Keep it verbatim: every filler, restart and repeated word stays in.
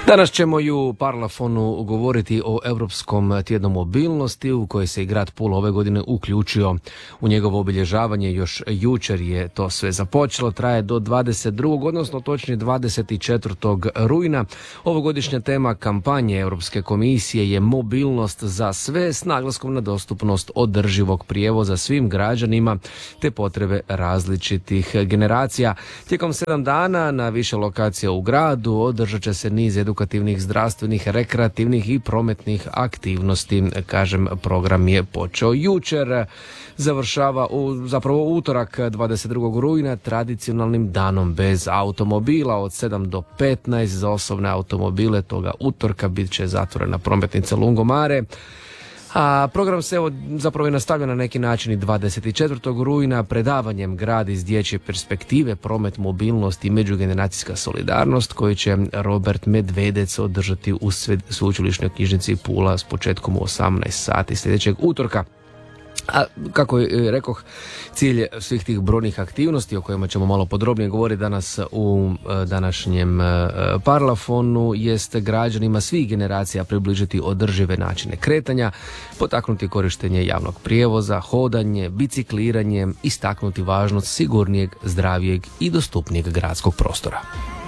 Danas ćemo i u Parlafonu govoriti o Europskom tjednu mobilnosti u kojoj se i grad Pula ove godine uključio u njegovo obilježavanje. Još jučer je to sve započelo, traje do dvadeset drugog odnosno točnije dvadeset četvrtog rujna. Ovogodišnja tema kampanje Europske komisije je mobilnost za sve s naglaskom na dostupnost održivog prijevoza svim građanima te potrebe različitih generacija. Tijekom sedam dana na više lokacija u gradu održat će se niz edukativnih, zdravstvenih, rekreativnih i prometnih aktivnosti. Kažem, program je počeo jučer, završava u, zapravo utorak dvadeset drugog rujna tradicionalnim danom bez automobila od sedam do petnaest. Za osobne automobile toga utorka bit će zatvorena prometnica Lungomare. A program se evo zapravo je nastavlja na neki način i dvadeset četvrtog rujna predavanjem Grad iz dječje perspektive, promet, mobilnost i međugeneracijska solidarnost koji će Robert Medvedec održati u Sveučilišnoj knjižnici Pula s početkom u osamnaest sati sljedećeg utorka. A kako je rekoh, cilj svih tih brojnih aktivnosti o kojima ćemo malo podrobnije govoriti danas u današnjem Parlafonu jeste građanima svih generacija približiti održive načine kretanja, potaknuti korištenje javnog prijevoza, hodanje, bicikliranje, istaknuti važnost sigurnijeg, zdravijeg i dostupnijeg gradskog prostora.